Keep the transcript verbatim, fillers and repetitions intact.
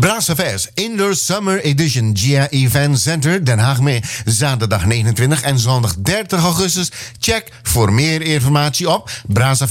Brassafest Indoor Summer Edition G A Event Center Den Haag mee. Zaterdag negenentwintig en zondag dertig augustus. Check voor meer informatie op brassafest.